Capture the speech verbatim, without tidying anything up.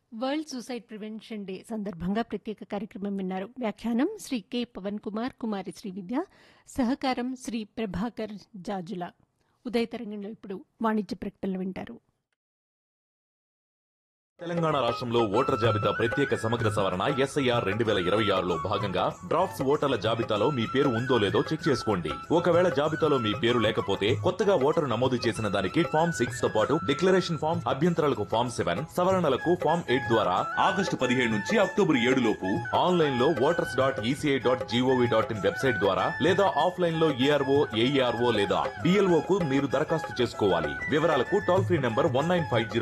World suicide prevention day సందర్భంగా ప్రత్యేక కార్యక్రమం విన్నారు. వ్యాఖ్యానం శ్రీ కె పవన్ కుమార్, కుమారి శ్రీ విద్య, సహకారం శ్రీ ప్రభాకర్ జాజుల. ఉదయ తరంగంలో ఇప్పుడు వాణిజ్య ప్రకటనలు వింటారు. తెలంగాణ రాష్ట్రంలో ఓటర్ జాబితా ప్రత్యేక సమగ్ర సవరణ ఎస్ఐఆర్ రెండు వేల ఇరవై ఆరులో భాగంగా డ్రాఫ్ట్స్ ఓటర్ల జాబితాలో మీ పేరు ఉందో లేదో చెక్ చేసుకోండి. ఒకవేళ జాబితాలో మీ పేరు లేకపోతే కొత్తగా ఓటరు నమోదు చేసిన దానికి ఫామ్ సిక్స్ తో పాటు డిక్లరేషన్ ఫామ్, అభ్యంతరాలకు ఫామ్ సెవెన్, సవరణలకు ఫామ్ ఎయిట్ ద్వారా ఆగస్టు పదిహేడు నుంచి అక్టోబర్ ఏడు లోపు ఆన్లైన్ లో voters dot ECI dot GOV dot in website ద్వారా లేదా ఆఫ్లైన్ లో ఏఆర్ఓ, ఏఈఆర్ఓ లేదా బిఎల్ఓ కు మీరు దరఖాస్తు చేసుకోవాలి. వివరాలకు toll free number one nine five zero